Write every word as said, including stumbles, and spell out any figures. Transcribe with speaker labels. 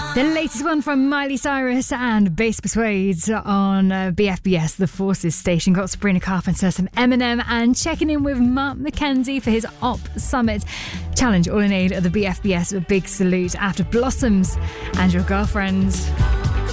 Speaker 1: The latest one from Miley Cyrus and Bass Persuades on uh, B F B S, the Forces station. Got Sabrina Carpenter, some Eminem, and checking in with Mark McKenzie for his Op Summit Challenge, all in aid of the B F B S. A big salute after Blossoms and Your Girlfriend.